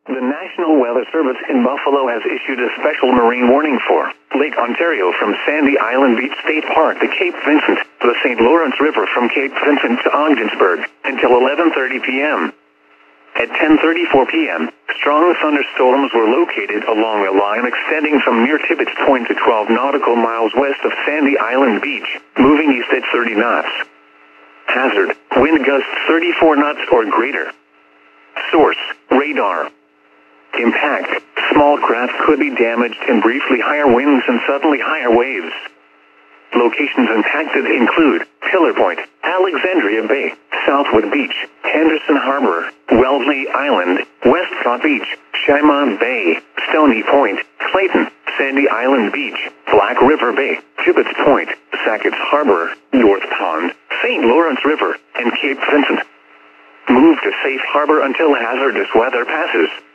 The National Weather Service in Buffalo has issued a special marine warning for Lake Ontario from Sandy Island Beach State Park to Cape Vincent to the St. Lawrence River from Cape Vincent to Ogdensburg until 11:30 p.m. At 10:34 p.m., strong thunderstorms were located along a line extending from near Tibbetts Point to 12 nautical miles west of Sandy Island Beach, moving east at 30 knots. Hazard, wind gusts 34 knots or greater. Source, radar. Impact, small craft could be damaged in briefly higher winds and suddenly higher waves. Locations impacted include Tiller Point, Alexandria Bay, Southwood Beach, Henderson Harbor, Wellesley Island, Westcott Beach, Chimon Bay, Stony Point, Clayton, Sandy Island Beach, Black River Bay, Tibbetts Point, Sackett's Harbor, North Pond, St. Lawrence River, and Cape Vincent. Move to safe harbor until hazardous weather passes.